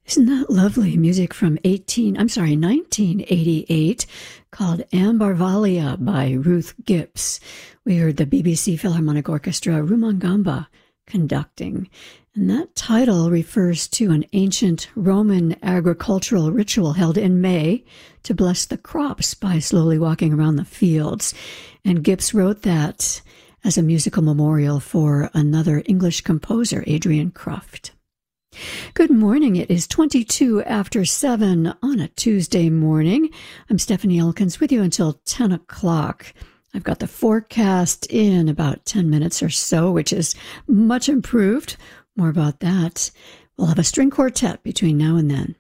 Isn't that lovely? Music from 1988 called Ambarvalia by Ruth Gibbs. We heard the BBC Philharmonic Orchestra Rumangamba conducting. And that title refers to an ancient Roman agricultural ritual held in May to bless the crops by slowly walking around the fields. And Gibbs wrote that as a musical memorial for another English composer, Adrian Croft. Good morning. It is 22 after 7 on a Tuesday morning. I'm Stephanie Elkins with you until 10 o'clock. I've got the forecast in about 10 minutes or so, which is much improved. More about that. We'll have a string quartet between now and then.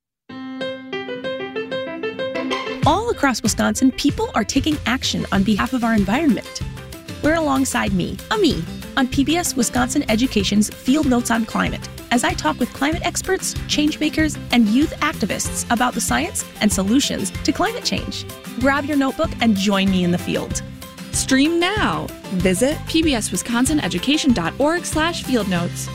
All across Wisconsin, people are taking action on behalf of our environment. We're alongside me, Ami, on PBS Wisconsin Education's Field Notes on Climate, as I talk with climate experts, changemakers, and youth activists about the science and solutions to climate change. Grab your notebook and join me in the field. Stream now. Visit pbswisconsinaducation.org/fieldnotes.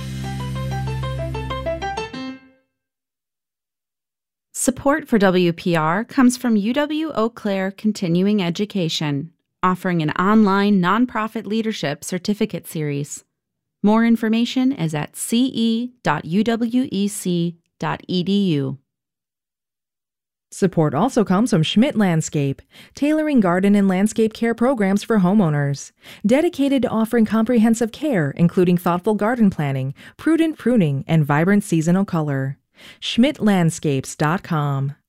Support for WPR comes from UW Eau Claire Continuing Education, offering an online nonprofit leadership certificate series. More information is at ce.uwec.edu. Support also comes from Schmidt Landscape, tailoring garden and landscape care programs for homeowners. Dedicated to offering comprehensive care, including thoughtful garden planning, prudent pruning, and vibrant seasonal color. SchmidtLandscapes.com.